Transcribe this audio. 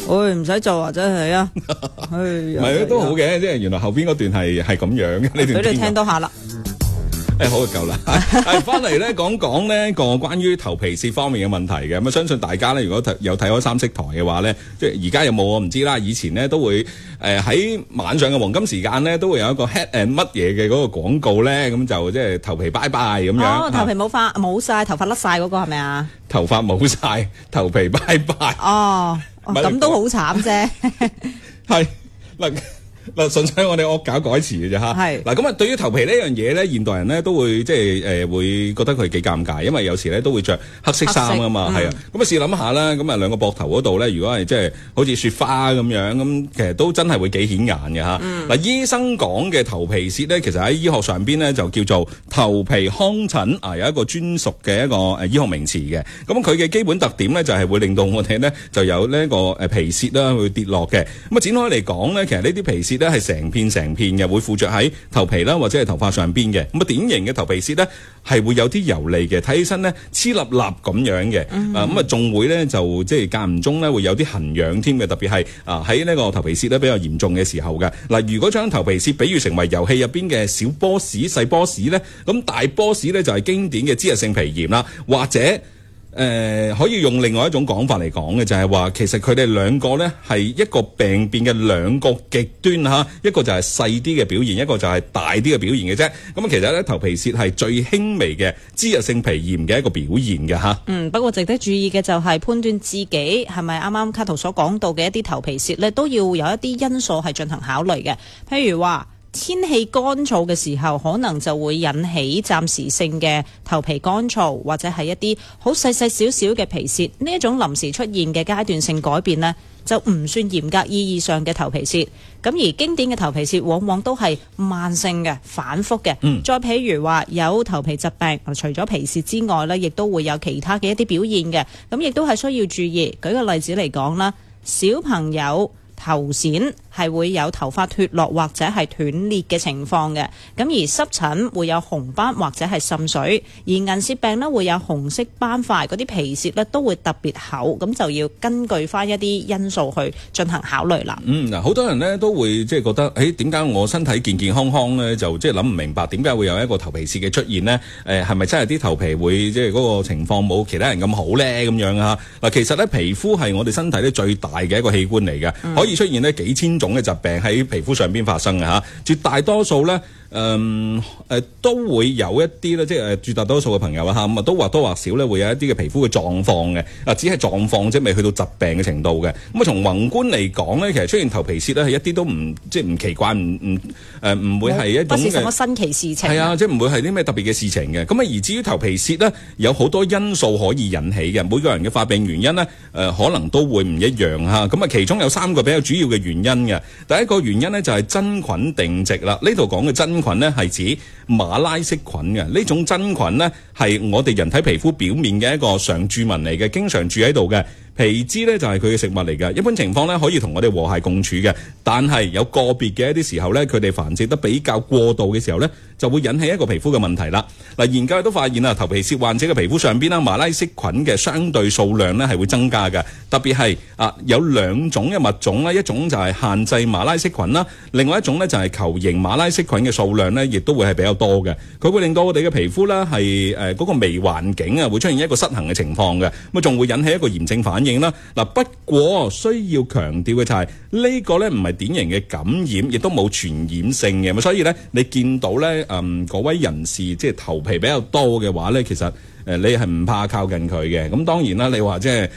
唔使做啊，真係啊， 唔係都好嘅，即係原來後邊嗰段係咁樣嘅呢段。 俾你聽多下啦。 好就夠啦。係翻嚟咧講講呢個關於頭皮屑方面嘅問題嘅。咁相信大家咧，如果有睇開三色台嘅話咧，即係而家有冇我唔知啦。以前咧都會喺晚上嘅黃金時間咧，都會有一個 head and 乜嘢嘅嗰個廣告咧，咁就即係頭皮拜拜咁樣。 頭皮冇晒，頭髮甩晒嗰個係咪啊？ 頭髮冇晒，頭皮拜拜。 咁都好慘啫。 係嗱，純粹我哋惡搞改詞嘅啫嚇。係嗱，咁啊，對於頭皮呢樣嘢咧，現代人咧都會即係會覺得佢幾尷尬，因為有時咧都會着黑色衫啊嘛，係啊。咁啊，試諗下啦，咁啊兩個膊頭嗰度咧，如果係即係好似雪花咁樣，咁其實都真係會幾顯眼嘅嚇。嗱，醫生講嘅頭皮屑咧，其實喺醫學上邊咧就叫做頭皮糠疹啊，有一個專屬嘅一個醫學名詞嘅。咁佢嘅基本特點咧就係會令到我哋咧就有呢個皮屑啦會跌落嘅。咁啊展開嚟講咧，其實呢啲皮屑咧係成片嘅，會附着喺頭皮啦或者係頭髮上邊嘅。咁啊典型嘅頭皮屑咧係會有啲油膩嘅，睇起身咧黐立立咁樣嘅。咁啊仲會咧就即係間唔中咧會有啲痕癢添嘅，特別係喺呢個頭皮屑咧比較嚴重嘅時候嘅。嗱，如果將頭皮屑比喻成為遊戲入邊嘅小 boss 細 boss 咧，咁大 boss 咧就係經典嘅脂溢性皮炎啦，或者可以用另外一種講法嚟講嘅，就係話其實佢哋兩個咧係一個病變嘅兩個極端嚇，一個就係細啲嘅表現，一個就係大啲嘅表現嘅啫。咁其實咧頭皮屑係最輕微嘅脂溢性皮炎嘅一個表現嘅嚇。不過值得注意嘅就係判斷自己係咪啱啱卡圖所講到嘅一啲頭皮屑咧，都要有一啲因素係進行考慮嘅，譬如話天氣乾燥嘅時候，可能就會引起暫時性嘅頭皮乾燥，或者係一啲好細細少少嘅皮屑。呢一種臨時出現嘅階段性改變呢，就唔算嚴格意義上嘅頭皮屑。咁而經典嘅頭皮屑往往都係慢性嘅、反覆嘅。再譬如話有頭皮疾病，除咗皮屑之外呢，亦都會有其他嘅一啲表現嘅。咁亦都係需要注意。舉個例子嚟講啦，小朋友頭癬係會有頭髮脫落或者係斷裂嘅情況嘅，咁而濕疹會有紅斑或者係滲水，而銀屑病呢會有紅色斑塊，嗰啲皮屑呢都會特別厚，咁就要根據翻一啲因素去進行考慮啦。 嗱，好多人呢都會即係覺得，點解我身體健健康康呢？就即係諗唔明白點解會有一個頭皮屑嘅出現呢？係咪真係啲頭皮會即係嗰個情況冇其他人咁好呢？咁樣啊？嗱，其實呢，皮膚係我哋身體咧最大嘅一個器官嚟嘅，可以出現呢幾千種嘅疾病喺皮膚上邊發生嘅嚇，絕大多數咧都會有一啲咧，即係絕大多數嘅朋友啊嚇，咁啊都或多或少咧會有一啲嘅皮膚嘅狀況嘅，只係狀況即係未去到疾病嘅程度嘅。咁啊從宏觀嚟講咧，其實出現頭皮屑咧係一啲都唔即係唔奇怪，唔會係一種不是什麼新奇事情。 係啊，即係唔會係啲咩特別嘅事情嘅。咁啊而至於頭皮屑咧，有好多因素可以引起嘅，每個人嘅發病原因咧可能都會唔一樣嚇。咁啊其中有3個比較主要嘅原因嘅。第一個原因咧就係真菌定植啦。呢度講嘅真菌咧係指馬拉色菌嘅，呢種真菌咧係我哋人體皮膚表面嘅一個常住民嚟嘅，經常住喺度嘅。皮脂咧就係佢嘅食物嚟嘅，一般情況咧可以同我哋和諧共處嘅，但係有個別嘅一啲時候咧，佢哋繁殖得比較過度嘅時候咧，就會引起一個皮膚嘅問題啦。嗱，研究都發現啊，頭皮屑患者嘅皮膚上邊啦，馬拉色菌嘅相對數量咧係會增加嘅，特別係有2種嘅物種啦，一種就係限制馬拉色菌啦，另外一種咧就係球形馬拉色菌嘅數量咧，亦都會係比較多嘅。佢會令到我哋嘅皮膚咧係嗰個微環境啊會出現一個失衡嘅情況嘅，咁仲會引起一個炎症反應啦。嗱，不過需要強調嘅就係呢個咧唔係典型嘅感染，亦都冇傳染性嘅，咁所以咧你見到咧嗰位人士即係頭皮比較多嘅話咧，其實你係唔怕靠近佢嘅。咁當然啦，你話即係